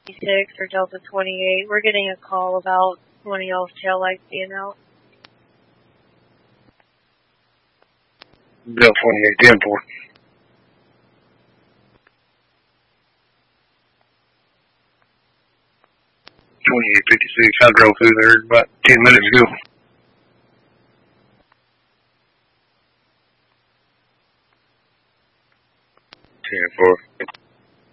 6 or Delta 28. We're getting a call about one of y'all's tail lights being out. Delta 28, 10-4. 2856. I drove through there about 10 minutes ago. 10-4.